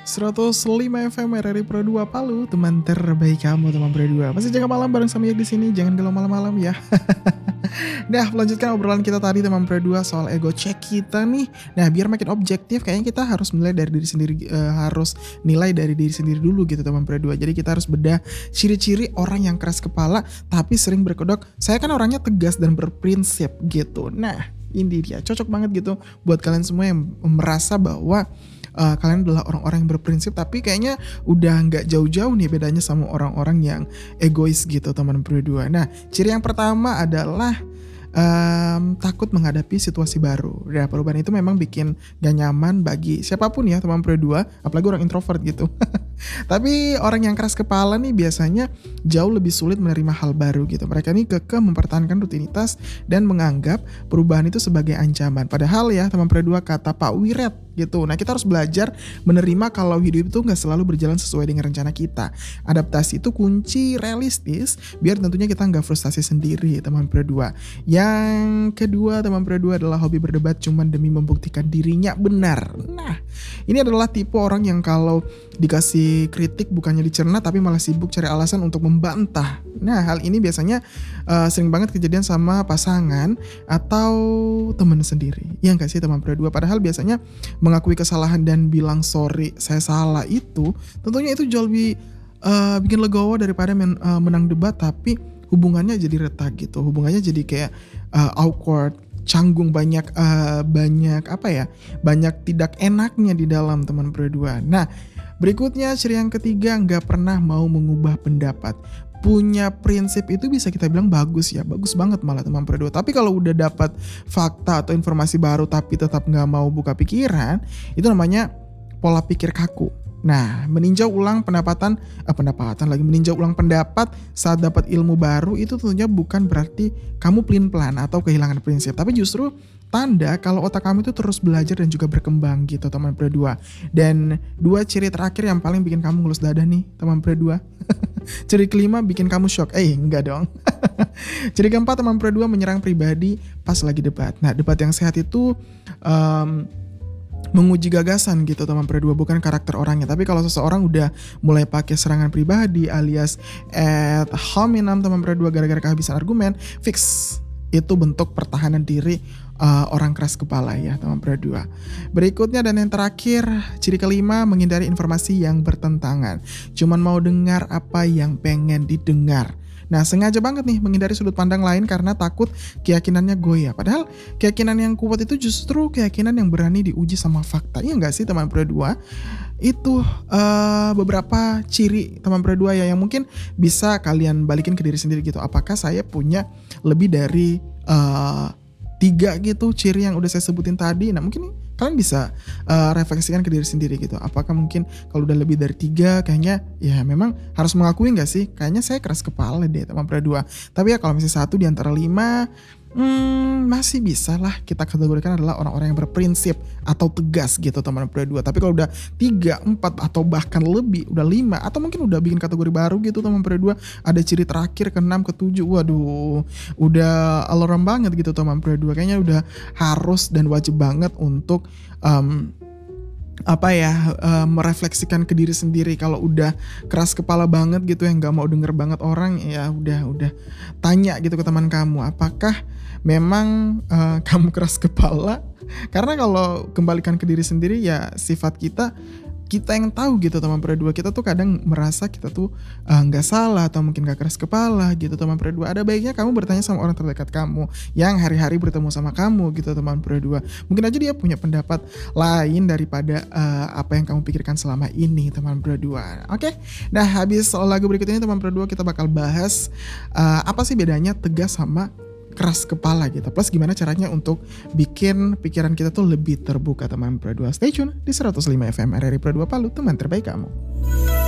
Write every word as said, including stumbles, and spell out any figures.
seratus lima F M R R I Pro dua Palu, teman terbaik kamu, teman Pro dua. Masih jaga malam bareng sama Yak di sini, jangan galau malam-malam ya. Nah, melanjutkan obrolan kita tadi teman Pro dua soal ego check kita nih. Nah, biar makin objektif, kayaknya kita harus menilai dari diri sendiri, uh, harus nilai dari diri sendiri dulu gitu teman Pro dua. Jadi kita harus bedah ciri-ciri orang yang keras kepala tapi sering berkedok. Saya kan orangnya tegas dan berprinsip gitu. Nah, ini dia cocok banget gitu buat kalian semua yang merasa bahwa Uh, kalian adalah orang-orang yang berprinsip tapi kayaknya udah nggak jauh-jauh nih bedanya sama orang-orang yang egois gitu teman berdua. Nah, ciri yang pertama adalah um, takut menghadapi situasi baru. Ya, perubahan itu memang bikin gak nyaman bagi siapapun ya teman berdua, apalagi orang introvert gitu. Tapi orang yang keras kepala nih biasanya jauh lebih sulit menerima hal baru gitu. Mereka nih kekeh mempertahankan rutinitas dan menganggap perubahan itu sebagai ancaman. Padahal ya teman berdua, kata Pak Wiret gitu. Nah, kita harus belajar menerima kalau hidup itu gak selalu berjalan sesuai dengan rencana kita. Adaptasi itu kunci realistis biar tentunya kita gak frustasi sendiri teman berdua. Yang kedua teman berdua adalah hobi berdebat cuman demi membuktikan dirinya benar. Nah, ini adalah tipe orang yang kalau dikasih kritik bukannya dicerna tapi malah sibuk cari alasan untuk membantah. Nah, hal ini biasanya uh, sering banget kejadian sama pasangan atau teman sendiri. Ya gak sih teman berdua? Padahal biasanya mengakui kesalahan dan bilang sorry saya salah itu tentunya itu jauh lebih uh, bikin legowo daripada men, uh, menang debat tapi hubungannya jadi retak gitu. Hubungannya jadi kayak uh, awkward, canggung, banyak uh, banyak apa ya? Banyak tidak enaknya di dalam teman berdua. Nah, berikutnya ciri yang ketiga, nggak pernah mau mengubah pendapat. Punya prinsip itu bisa kita bilang bagus ya, bagus banget malah teman berdua. Tapi kalau udah dapat fakta atau informasi baru tapi tetap nggak mau buka pikiran, itu namanya pola pikir kaku. Nah, meninjau ulang pendapatan, eh, pendapatan lagi meninjau ulang pendapat saat dapat ilmu baru itu tentunya bukan berarti kamu pelin-pelan atau kehilangan prinsip, tapi justru tanda kalau otak kamu itu terus belajar dan juga berkembang gitu teman berdua. Dan dua ciri terakhir yang paling bikin kamu ngelus dada nih teman berdua. Ciri kelima bikin kamu shock. Eh enggak dong. Ciri keempat teman berdua menyerang pribadi pas lagi debat. Nah, debat yang sehat itu um, menguji gagasan gitu teman berdua, bukan karakter orangnya. Tapi kalau seseorang udah mulai pakai serangan pribadi alias ad hominem teman berdua gara-gara kehabisan argumen, fix itu bentuk pertahanan diri uh, orang keras kepala ya teman berdua. Berikutnya dan yang terakhir, ciri kelima menghindari informasi yang bertentangan. Cuman mau dengar apa yang pengen didengar. Nah, sengaja banget nih menghindari sudut pandang lain karena takut keyakinannya goyah. Padahal keyakinan yang kuat itu justru keyakinan yang berani diuji sama fakta. Iya nggak sih teman berdua? Itu uh, beberapa ciri teman berdua ya yang mungkin bisa kalian balikin ke diri sendiri gitu. Apakah saya punya lebih dari uh, tiga gitu ciri yang udah saya sebutin tadi? Nah, mungkin kalian bisa uh, refleksikan ke diri sendiri gitu. Apakah mungkin kalau udah lebih dari tiga kayaknya ya memang harus mengakui gak sih? Kayaknya saya keras kepala deh teman berdua. Tapi ya kalau misalnya satu di antara lima, hmm, masih bisa lah kita kategorikan adalah orang-orang yang berprinsip atau tegas gitu teman berdua. Tapi kalau udah tiga, empat atau bahkan lebih, udah lima atau mungkin udah bikin kategori baru gitu teman berdua, ada ciri terakhir ke enam, ke tujuh, waduh udah alarm banget gitu teman berdua. Kayaknya udah harus dan wajib banget untuk um, apa ya uh, merefleksikan ke diri sendiri. Kalau udah keras kepala banget gitu yang nggak mau denger banget orang, ya udah udah tanya gitu ke teman kamu, apakah memang uh, kamu keras kepala? Karena kalau kembalikan ke diri sendiri ya sifat kita kita yang tahu gitu teman berdua. Kita tuh kadang merasa kita tuh nggak uh, salah atau mungkin gak keras kepala gitu teman berdua. Ada baiknya kamu bertanya sama orang terdekat kamu yang hari-hari bertemu sama kamu gitu teman berdua. Mungkin aja dia punya pendapat lain daripada uh, apa yang kamu pikirkan selama ini teman berdua. Oke, okay? Nah habis lagu berikut ini teman berdua kita bakal bahas uh, apa sih bedanya tegas sama keras kepala gitu. Plus gimana caranya untuk bikin pikiran kita tuh lebih terbuka teman berdua. Stay tune di seratus lima F M R R I Pro dua Palu, teman terbaik kamu.